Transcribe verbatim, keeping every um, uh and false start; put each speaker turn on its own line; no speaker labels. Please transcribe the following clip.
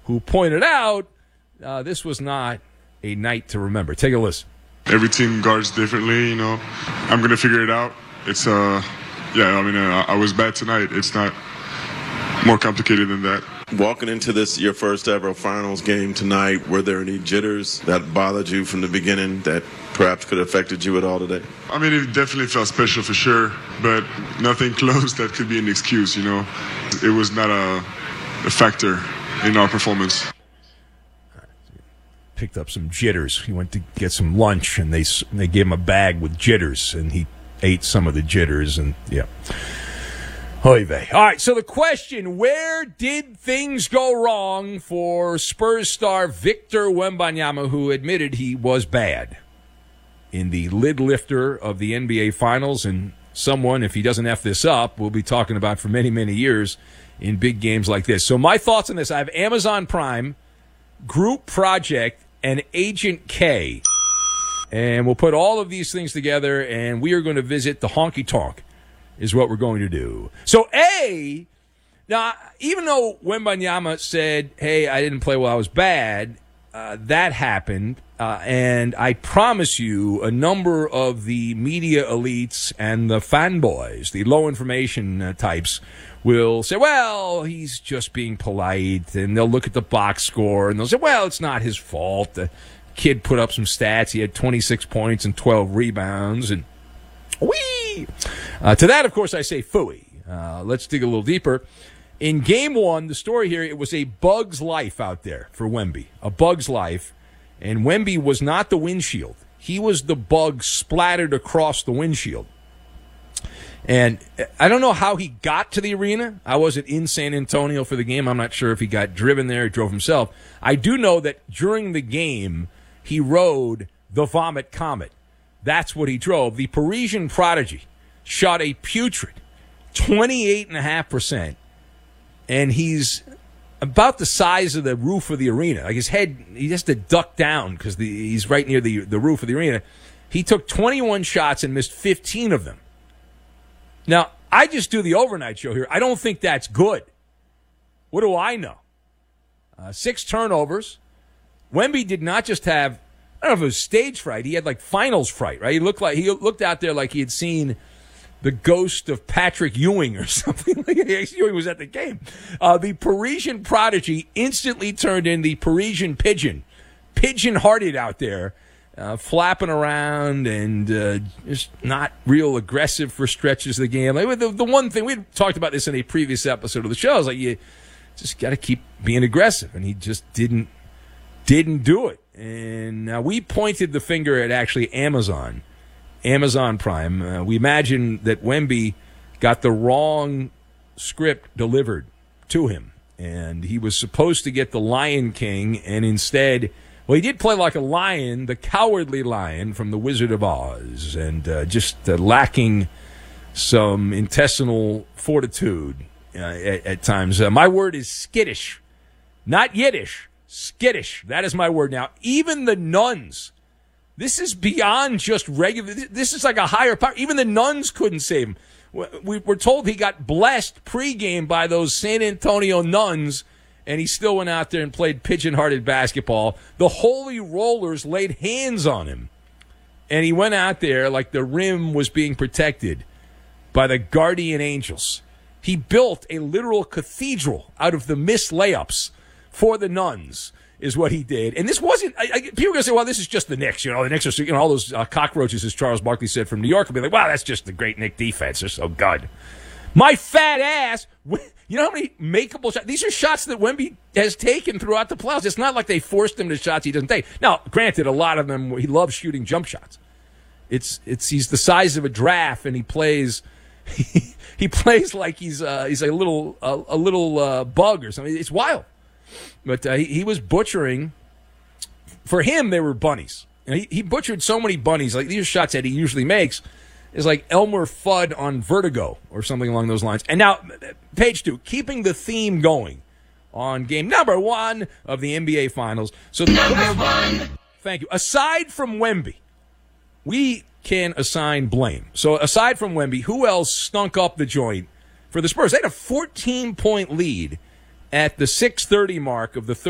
who pointed out uh, this was not a night to remember. Take a listen.
Every team guards differently, you know. I'm going to figure it out. It's, uh, yeah, I mean, uh, I was bad tonight. It's not more complicated than that.
Walking into this, your first ever finals game tonight, were there any jitters that bothered you from the beginning that perhaps could have affected you at all today?
I mean, it definitely felt special for sure, but nothing close that could be an excuse, you know. It was not a, a factor in our performance.
Picked up some jitters. He went to get some lunch, and they they gave him a bag with jitters, and he ate some of the jitters, and yeah. Oy vey. All right, so the question, where did things go wrong for Spurs star Victor Wembanyama, who admitted he was bad in the lid lifter of the N B A Finals, and someone, if he doesn't F this up, we'll be talking about for many, many years in big games like this. So my thoughts on this, I have Amazon Prime, Group Project, and Agent K. And we'll put all of these things together, and we are going to visit the honky tonk, is what we're going to do. So, A, now, even though Wembanyama said, hey, I didn't play well, I was bad, uh, that happened. Uh, and I promise you, a number of the media elites and the fanboys, the low information uh, types, will say, well, he's just being polite, and they'll look at the box score, and they'll say, well, it's not his fault. The kid put up some stats. He had twenty-six points and twelve rebounds, and whee! Uh, to that, of course, I say phooey. Uh, let's dig a little deeper. In game one, the story here, it was a bug's life out there for Wemby, a bug's life, and Wemby was not the windshield. He was the bug splattered across the windshield. And I don't know how he got to the arena. I wasn't in San Antonio for the game. I'm not sure if he got driven there or drove himself. I do know that during the game, he rode the Vomit Comet. That's what he drove. The Parisian Prodigy shot a putrid twenty-eight point five percent, and he's about the size of the roof of the arena. Like his head, he has to duck down because he's right near the, the roof of the arena. He took twenty-one shots and missed fifteen of them. Now, I just do the overnight show here. I don't think that's good. What do I know? Uh, six turnovers. Wemby did not just have, I don't know if it was stage fright. He had like finals fright, right? He looked like he looked out there like he had seen the ghost of Patrick Ewing or something. Like Ewing was at the game. Uh, the Parisian Prodigy instantly turned in the Parisian Pigeon, pigeon-hearted out there. Uh, flapping around and uh, just not real aggressive for stretches of the game. Like the, the one thing, we talked about this in a previous episode of the show, is like you just got to keep being aggressive, and he just didn't didn't do it. And now we pointed the finger at actually Amazon, Amazon Prime. Uh, we imagined that Wemby got the wrong script delivered to him, and he was supposed to get the Lion King, and instead, well, he did play like a lion, the cowardly lion from The Wizard of Oz, and uh, just uh, lacking some intestinal fortitude uh, at, at times. Uh, my word is skittish, not Yiddish, skittish. That is my word. Now, even the nuns, this is beyond just regular. This is like a higher power. Even the nuns couldn't save him. We were told he got blessed pregame by those San Antonio nuns, and he still went out there and played pigeon-hearted basketball. The Holy Rollers laid hands on him, and he went out there like the rim was being protected by the guardian angels. He built a literal cathedral out of the missed layups for the nuns, is what he did. And this wasn't, I, I, people are going to say, well, this is just the Knicks. You know, the Knicks are, you know, all those uh, cockroaches, as Charles Barkley said, from New York, will be like, wow, that's just the great Knick defense. They're so good. My fat ass, you know how many makeable shots? These are shots that Wemby has taken throughout the playoffs. It's not like they forced him to shots he doesn't take. Now, granted, a lot of them, he loves shooting jump shots. It's, it's, he's the size of a giraffe, and he plays, he, he plays like he's, uh, he's a little, a, a little, uh, bug or something. It's wild. But, uh, he, he was butchering, for him, they were bunnies. And he, he butchered so many bunnies. Like, these are shots that he usually makes. Is like Elmer Fudd on Vertigo or something along those lines. And now, page two, keeping the theme going on game number one of the N B A Finals. So the number one. Thank you. Aside from Wemby, we can assign blame. So aside from Wemby, who else stunk up the joint for the Spurs? They had a fourteen-point lead at the six thirty mark of the third.